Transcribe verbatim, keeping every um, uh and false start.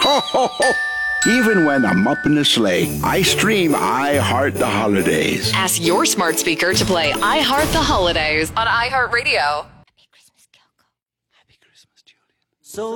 Ho, ho, ho. Even when I'm up in the sleigh, I stream I Heart the Holidays. Ask your smart speaker to play I Heart the Holidays on iHeartRadio.